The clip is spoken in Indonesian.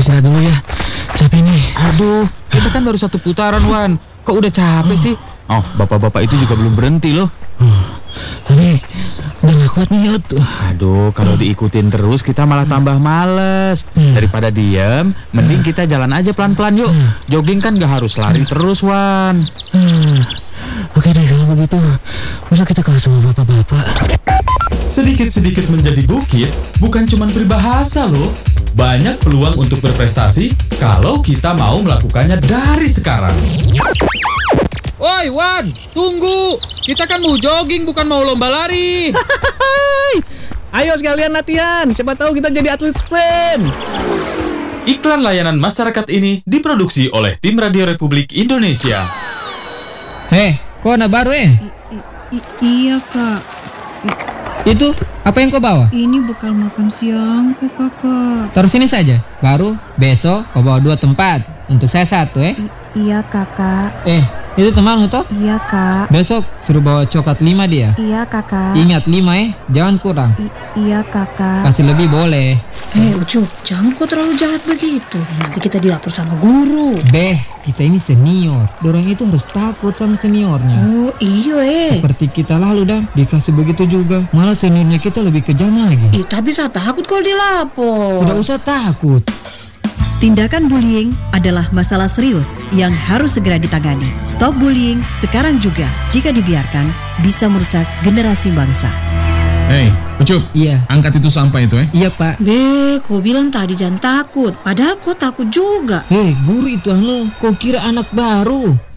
istirahat dulu ya. Capek nih. Aduh, kita kan baru 1 putaran, Wan. Kok udah capek sih? Oh, bapak-bapak itu juga belum berhenti loh. Tapi udah gak kuat nih, Yot. Aduh, kalau diikutin terus kita malah tambah males. Daripada diem, mending kita jalan aja pelan-pelan yuk. Jogging kan gak harus lari terus, Wan. Oke deh kalau begitu. Masa kita kalah sama bapak-bapak? Sedikit-sedikit menjadi bukit bukan cuma peribahasa loh. Banyak peluang untuk berprestasi kalau kita mau melakukannya dari sekarang. Woi, Wan, tunggu. Kita kan mau jogging, bukan mau lomba lari. Ayo sekalian latihan, siapa tahu kita jadi atlet sprint. Iklan layanan masyarakat ini diproduksi oleh Tim Radio Republik Indonesia. Kok anak baru Iya kak. Itu apa yang kau bawa? Ini bekal makan siangku kakak. Taruh sini saja. Baru besok kau bawa 2 tempat. Untuk saya 1 Iya kakak. Itu temanmu toh? Iya kak. Besok suruh bawa coklat 5 dia. Iya kakak. Ingat 5 jangan kurang. Iya kakak. Kasih lebih boleh. Ucup, jangan kok terlalu jahat begitu. Nanti kita dilapor sama guru. Kita ini senior. Dorang itu harus takut sama seniornya. Oh iya Seperti kita lalu dan dikasih begitu juga. Malah seniornya kita lebih kejam lagi. tapi saya takut kalau dilapor. Tidak usah takut. Tindakan bullying adalah masalah serius yang harus segera ditangani. Stop bullying sekarang juga. Jika dibiarkan, bisa merusak generasi bangsa. Ucup, Iya. angkat itu sampah itu Iya pak. Kau bilang tadi jangan takut. Padahal kau takut juga. Guru itu kau kira anak baru.